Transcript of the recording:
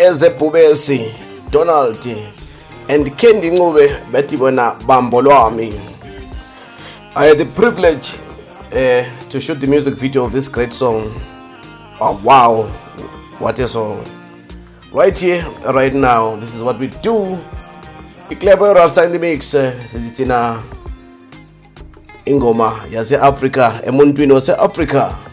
ezebhubesi Donald and Kendi Ncube bethi bona bambo lwami. I had the privilege to shoot the music video of this great song. Oh wow, what a song. Right here, right now, this is what we do. Clever Rasta in the mix. Siditina ingoma yase Africa, emuntwini wase Africa.